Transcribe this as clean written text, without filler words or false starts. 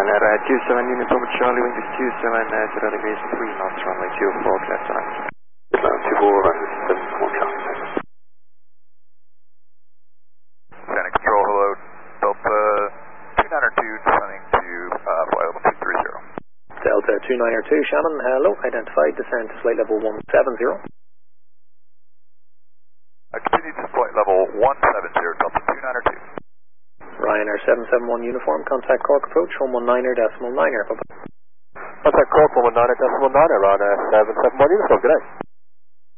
Ryanair 27 Uniform Charlie, wind is 27, 0 degrees 3 knots, runway 24, clear to land. Land 24, runway 74, Charlie. Santa Control, hello, Delta 292, descending to flight level 230. Delta 292, Shannon, hello, identified, descend to flight level 170. Continue to flight level 170, Delta 292. Ryanair 771 Uniform, contact Cork approach, 119er.9er, bye-bye. Contact Cork 119er.9er, Ryanair 771 Uniform, good day.